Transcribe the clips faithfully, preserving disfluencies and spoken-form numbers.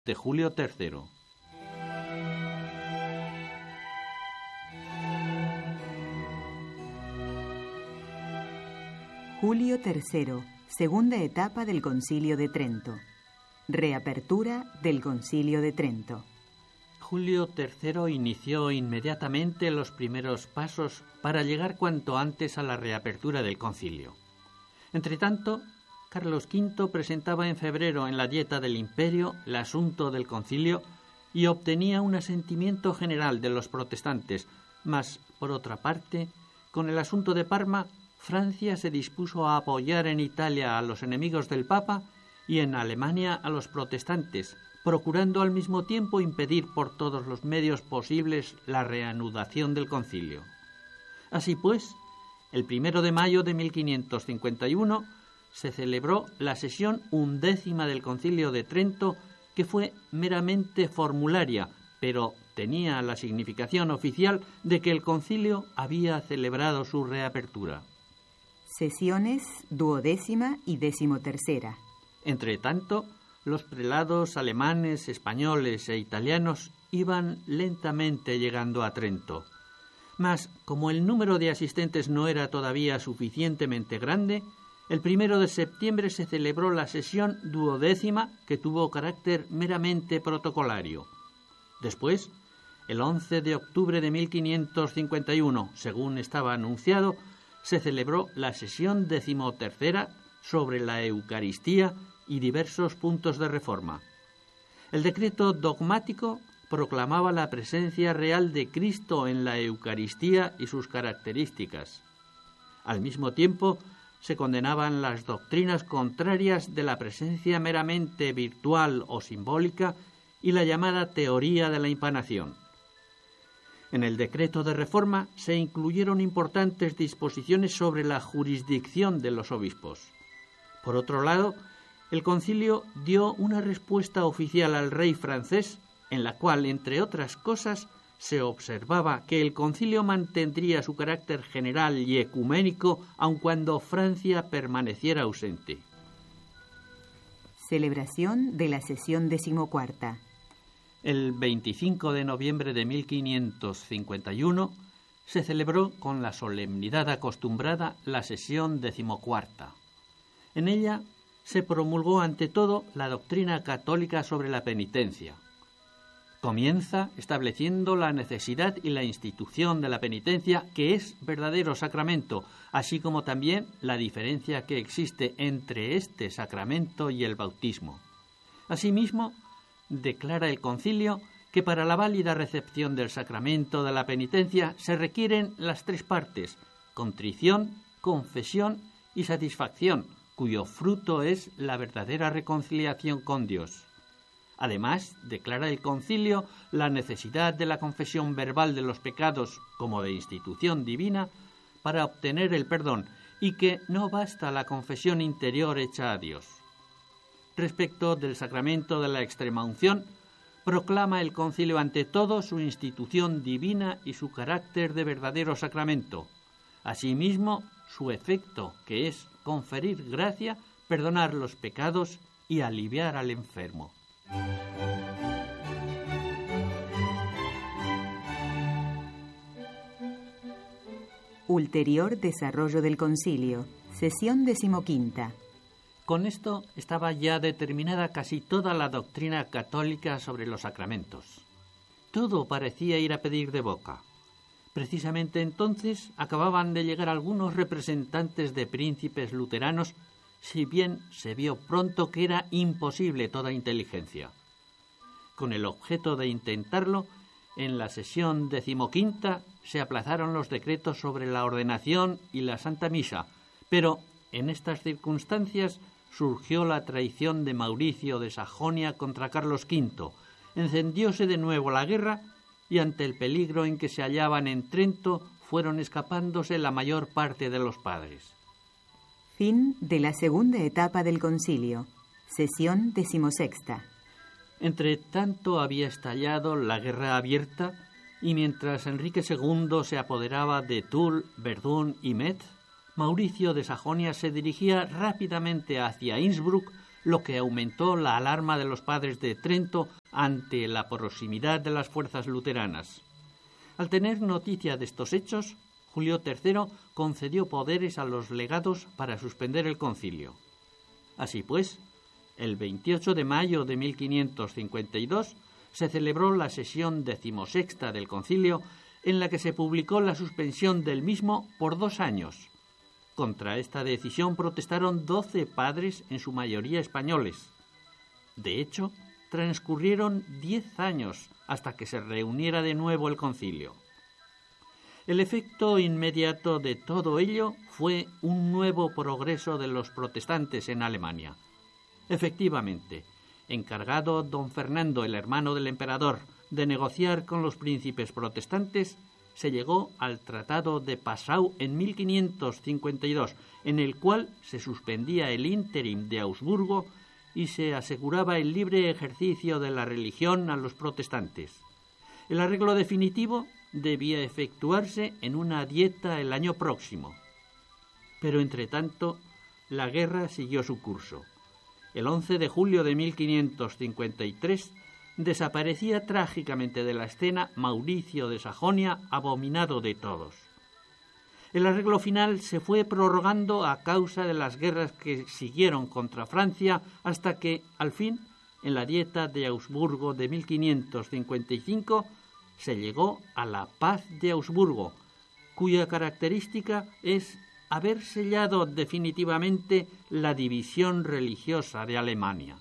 de Julio tercero. Julio tercero, segunda etapa del Concilio de Trento. Reapertura del Concilio de Trento. Julio tercero inició inmediatamente los primeros pasos para llegar cuanto antes a la reapertura del concilio. Entretanto, Carlos quinto presentaba en febrero en la Dieta del Imperio el asunto del concilio y obtenía un asentimiento general de los protestantes, mas, por otra parte, con el asunto de Parma, Francia se dispuso a apoyar en Italia a los enemigos del Papa y en Alemania a los protestantes, procurando al mismo tiempo impedir por todos los medios posibles la reanudación del concilio. Así pues, el primero de mayo de mil quinientos cincuenta y uno se celebró la sesión undécima del Concilio de Trento, que fue meramente formularia, pero tenía la significación oficial de que el concilio había celebrado su reapertura. Sesiones duodécima y decimotercera. Entre tanto, los prelados alemanes, españoles e italianos iban lentamente llegando a Trento. Mas, como el número de asistentes no era todavía suficientemente grande, el primero de septiembre se celebró la sesión duodécima, que tuvo carácter meramente protocolario. Después, el once de octubre de mil quinientos cincuenta y uno, según estaba anunciado, se celebró la sesión decimotercera sobre la Eucaristía y diversos puntos de reforma. El decreto dogmático proclamaba la presencia real de Cristo en la Eucaristía y sus características. Al mismo tiempo, se condenaban las doctrinas contrarias de la presencia meramente virtual o simbólica y la llamada teoría de la impanación. En el decreto de reforma se incluyeron importantes disposiciones sobre la jurisdicción de los obispos. Por otro lado, el concilio dio una respuesta oficial al rey francés, en la cual, entre otras cosas, se observaba que el concilio mantendría su carácter general y ecuménico aun cuando Francia permaneciera ausente. Celebración de la sesión decimocuarta. El veinticinco de noviembre de mil quinientos cincuenta y uno se celebró con la solemnidad acostumbrada la sesión decimocuarta. En ella se promulgó ante todo la doctrina católica sobre la penitencia. Comienza estableciendo la necesidad y la institución de la penitencia, que es verdadero sacramento, así como también la diferencia que existe entre este sacramento y el bautismo. Asimismo, declara el concilio que para la válida recepción del sacramento de la penitencia se requieren las tres partes: contrición, confesión y satisfacción, cuyo fruto es la verdadera reconciliación con Dios. Además, declara el concilio la necesidad de la confesión verbal de los pecados como de institución divina para obtener el perdón y que no basta la confesión interior hecha a Dios. Respecto del sacramento de la extremaunción, proclama el concilio ante todo su institución divina y su carácter de verdadero sacramento. Asimismo, su efecto, que es conferir gracia, perdonar los pecados y aliviar al enfermo. Ulterior desarrollo del concilio. Sesión decimoquinta. Con esto estaba ya determinada casi toda la doctrina católica sobre los sacramentos. Todo parecía ir a pedir de boca. Precisamente entonces acababan de llegar algunos representantes de príncipes luteranos, si bien se vio pronto que era imposible toda inteligencia. Con el objeto de intentarlo, en la sesión decimoquinta se aplazaron los decretos sobre la ordenación y la Santa Misa, pero en estas circunstancias surgió la traición de Mauricio de Sajonia contra Carlos quinto, encendióse de nuevo la guerra y ante el peligro en que se hallaban en Trento fueron escapándose la mayor parte de los padres. Fin de la segunda etapa del concilio. Sesión decimosexta. Entre tanto había estallado la guerra abierta y mientras Enrique segundo se apoderaba de Toul, Verdún y Metz, Mauricio de Sajonia se dirigía rápidamente hacia Innsbruck lo que aumentó la alarma de los padres de Trento ante la proximidad de las fuerzas luteranas. Al tener noticia de estos hechos, Julio tercero concedió poderes a los legados para suspender el concilio. Así pues, el veintiocho de mayo de mil quinientos cincuenta y dos se celebró la sesión decimosexta del concilio, en la que se publicó la suspensión del mismo por dos años. Contra esta decisión protestaron doce padres, en su mayoría españoles. De hecho, transcurrieron diez años hasta que se reuniera de nuevo el concilio. El efecto inmediato de todo ello fue un nuevo progreso de los protestantes en Alemania. Efectivamente, encargado don Fernando, el hermano del emperador, de negociar con los príncipes protestantes, se llegó al Tratado de Passau en mil quinientos cincuenta y dos, en el cual se suspendía el ínterim de Augsburgo y se aseguraba el libre ejercicio de la religión a los protestantes. El arreglo definitivo debía efectuarse en una dieta el año próximo. Pero, entretanto, la guerra siguió su curso. El once de julio de mil quinientos cincuenta y tres desaparecía trágicamente de la escena Mauricio de Sajonia, abominado de todos. El arreglo final se fue prorrogando a causa de las guerras que siguieron contra Francia hasta que, al fin, en la dieta de Augsburgo de mil quinientos cincuenta y cinco, se llegó a la paz de Augsburgo, cuya característica es haber sellado definitivamente la división religiosa de Alemania.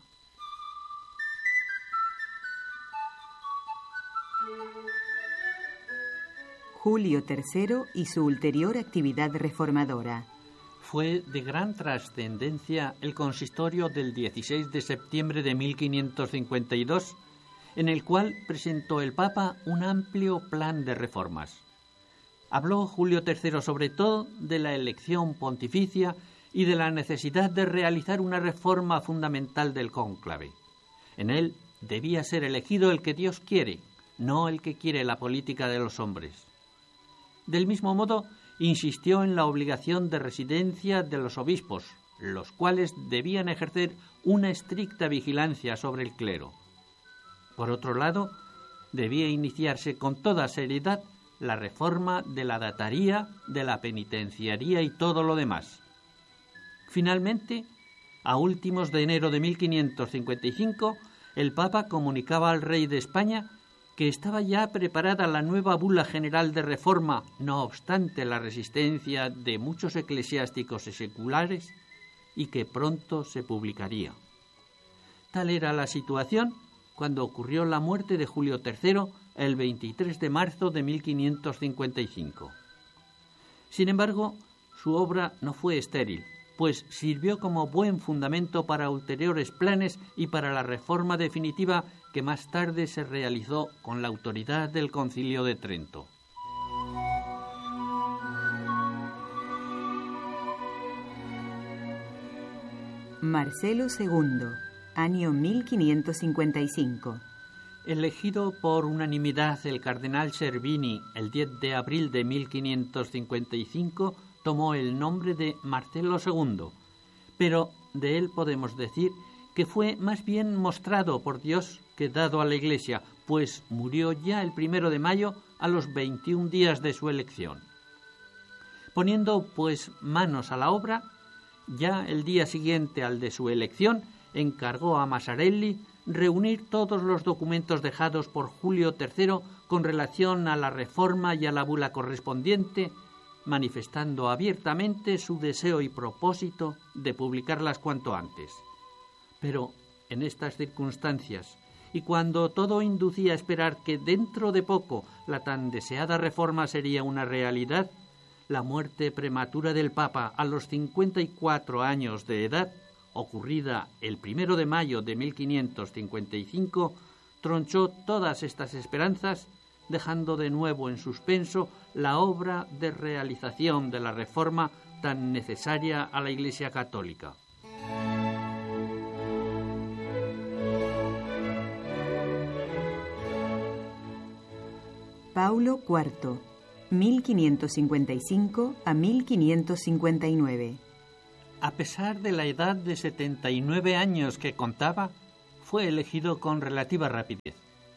Julio tercero y su ulterior actividad reformadora. Fue de gran trascendencia el consistorio del dieciséis de septiembre de mil quinientos cincuenta y dos, en el cual presentó el Papa un amplio plan de reformas. Habló Julio tercero sobre todo de la elección pontificia y de la necesidad de realizar una reforma fundamental del cónclave. En él debía ser elegido el que Dios quiere, no el que quiere la política de los hombres. Del mismo modo, insistió en la obligación de residencia de los obispos, los cuales debían ejercer una estricta vigilancia sobre el clero. Por otro lado, debía iniciarse con toda seriedad la reforma de la dataría, de la penitenciaría y todo lo demás. Finalmente, a últimos de enero de mil quinientos cincuenta y cinco, el Papa comunicaba al rey de España que estaba ya preparada la nueva bula general de reforma, no obstante la resistencia de muchos eclesiásticos y seculares, y que pronto se publicaría. Tal era la situación cuando ocurrió la muerte de Julio tercero el veintitrés de marzo de mil quinientos cincuenta y cinco. Sin embargo, su obra no fue estéril, pues sirvió como buen fundamento para ulteriores planes y para la reforma definitiva que más tarde se realizó con la autoridad del Concilio de Trento. Marcelo segundo, año mil quinientos cincuenta y cinco. Elegido por unanimidad el cardenal Cervini el diez de abril de mil quinientos cincuenta y cinco, tomó el nombre de Marcelo segundo, pero de él podemos decir que fue más bien mostrado por Dios que dado a la Iglesia, pues murió ya el primero de mayo a los veintiún días de su elección. Poniendo pues manos a la obra, ya el día siguiente al de su elección, encargó a Massarelli reunir todos los documentos dejados por Julio tercero con relación a la reforma y a la bula correspondiente, manifestando abiertamente su deseo y propósito de publicarlas cuanto antes. Pero en estas circunstancias, y cuando todo inducía a esperar que dentro de poco la tan deseada reforma sería una realidad, la muerte prematura del Papa a los cincuenta y cuatro años de edad, ocurrida el primero de mayo de mil quinientos cincuenta y cinco, tronchó todas estas esperanzas, dejando de nuevo en suspenso la obra de realización de la reforma tan necesaria a la Iglesia católica. Paulo cuarto, mil quinientos cincuenta y cinco a mil quinientos cincuenta y nueve. a pesar de la edad de setenta y nueve años que contaba, fue elegido con relativa rapidez.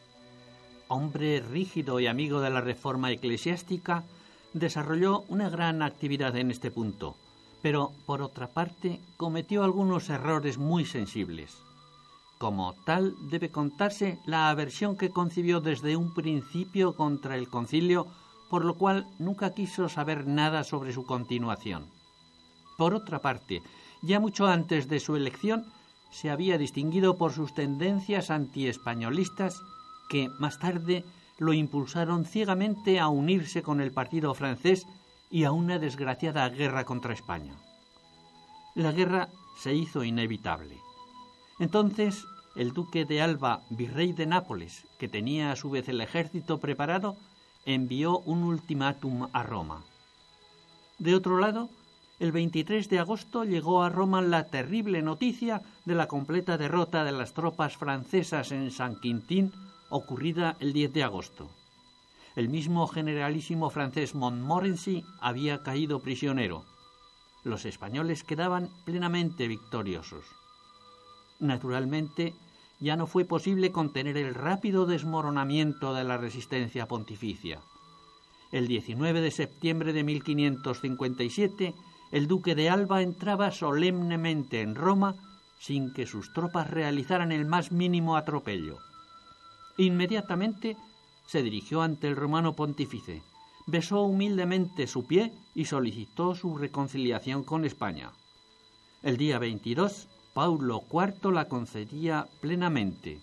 Hombre rígido y amigo de la reforma eclesiástica, desarrolló una gran actividad en este punto, pero, por otra parte, cometió algunos errores muy sensibles. Como tal, debe contarse la aversión que concibió desde un principio contra el concilio, por lo cual nunca quiso saber nada sobre su continuación. Por otra parte, ya mucho antes de su elección, se había distinguido por sus tendencias antiespañolistas que, más tarde, lo impulsaron ciegamente a unirse con el partido francés y a una desgraciada guerra contra España. La guerra se hizo inevitable. Entonces, el duque de Alba, virrey de Nápoles, que tenía a su vez el ejército preparado, envió un ultimátum a Roma. De otro lado, el veintitrés de agosto llegó a Roma la terrible noticia de la completa derrota de las tropas francesas en San Quintín, ocurrida el diez de agosto. El mismo generalísimo francés Montmorency había caído prisionero. Los españoles quedaban plenamente victoriosos. Naturalmente, ya no fue posible contener el rápido desmoronamiento de la resistencia pontificia. El diecinueve de septiembre de mil quinientos cincuenta y siete, el duque de Alba entraba solemnemente en Roma sin que sus tropas realizaran el más mínimo atropello. Inmediatamente se dirigió ante el romano pontífice, besó humildemente su pie y solicitó su reconciliación con España. El día veintidós, Paulo cuarto la concedía plenamente.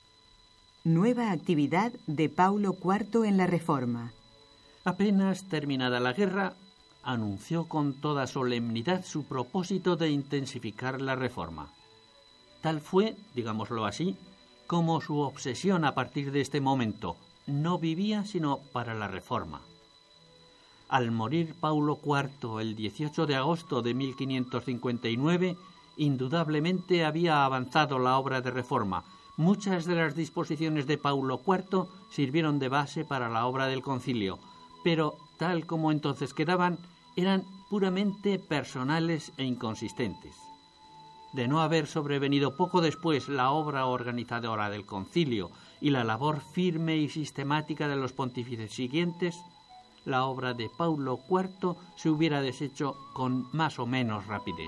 Nueva actividad de Paulo cuarto en la Reforma. Apenas terminada la guerra, anunció con toda solemnidad su propósito de intensificar la Reforma. Tal fue, digámoslo así, como su obsesión a partir de este momento. No vivía sino para la Reforma. Al morir Paulo cuarto el dieciocho de agosto de mil quinientos cincuenta y nueve, indudablemente había avanzado la obra de reforma. Muchas de las disposiciones de Paulo cuarto sirvieron de base para la obra del concilio, pero, tal como entonces quedaban, eran puramente personales e inconsistentes. De no haber sobrevenido poco después la obra organizadora del concilio y la labor firme y sistemática de los pontífices siguientes, la obra de Paulo cuarto se hubiera deshecho con más o menos rapidez.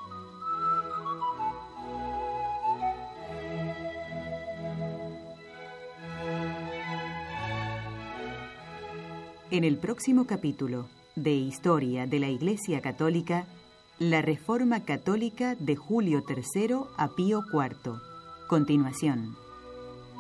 En el próximo capítulo de Historia de la Iglesia Católica, la Reforma Católica de Julio tercero a Pío cuarto. Continuación.